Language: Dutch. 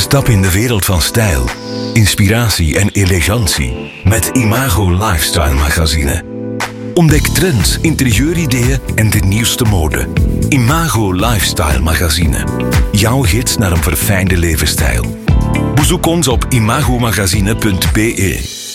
Stap in de wereld van stijl, inspiratie en elegantie met Imago Lifestyle Magazine. Ontdek trends, interieurideeën en de nieuwste mode. Imago Lifestyle Magazine. Jouw gids naar een verfijnde levensstijl. Bezoek ons op imagomagazine.be.